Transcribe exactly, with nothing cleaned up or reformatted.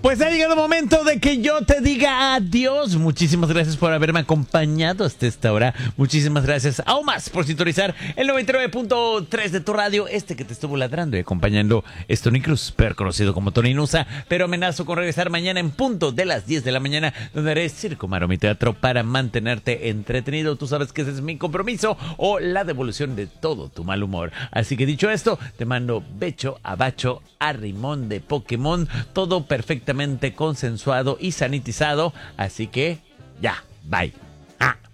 Pues ha llegado el momento de que yo te diga adiós. Muchísimas gracias por haberme acompañado hasta esta hora. Muchísimas gracias aún más por sintonizar el noventa y nueve punto tres de tu radio. Este que te estuvo ladrando y acompañando es Tony Cruz, peor conocido como Tony Nusa. Pero amenazo con regresar mañana en punto de las diez de la mañana, donde haré circo, maroma y teatro para mantenerte entretenido. Tú sabes que ese es mi compromiso o la devolución de todo tu mal humor. Así que dicho esto, te mando becho, abacho, arrimón de Pokémon, todo perfectamente consensuado y sanitizado. Así que ya, bye. Ah.